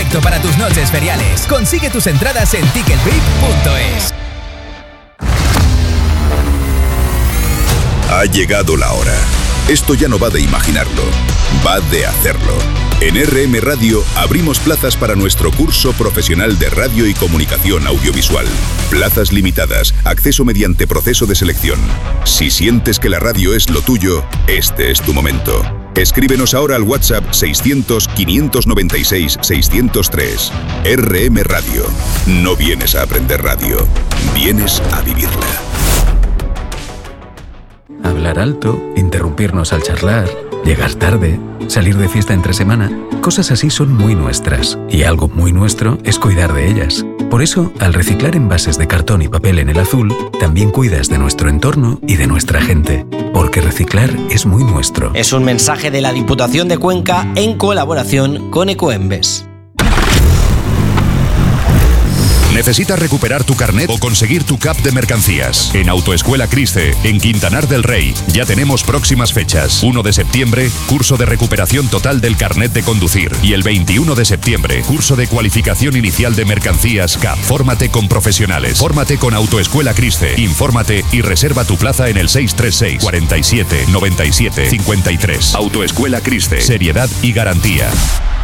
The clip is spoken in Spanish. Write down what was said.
perfecto para tus noches feriales. Consigue tus entradas en ticketbrip.es. Ha llegado la hora. Esto ya no va de imaginarlo, va de hacerlo. En RM Radio abrimos plazas para nuestro curso profesional de radio y comunicación audiovisual. Plazas limitadas, acceso mediante proceso de selección. Si sientes que la radio es lo tuyo, este es tu momento. Escríbenos ahora al WhatsApp 600-596-603. RM Radio. No vienes a aprender radio, vienes a vivirla. Hablar alto, interrumpirnos al charlar, llegar tarde, salir de fiesta entre semana, cosas así son muy nuestras. Y algo muy nuestro es cuidar de ellas. Por eso, al reciclar envases de cartón y papel en el azul, también cuidas de nuestro entorno y de nuestra gente. Porque reciclar es muy nuestro. Es un mensaje de la Diputación de Cuenca en colaboración con Ecoembes. ¿Necesitas recuperar tu carnet o conseguir tu CAP de mercancías? En Autoescuela Criste, en Quintanar del Rey, ya tenemos próximas fechas. 1 de septiembre, curso de recuperación total del carnet de conducir. Y el 21 de septiembre, curso de cualificación inicial de mercancías CAP. Fórmate con profesionales. Fórmate con Autoescuela Criste. Infórmate y reserva tu plaza en el 636 47 97 53. Autoescuela Criste. Seriedad y garantía.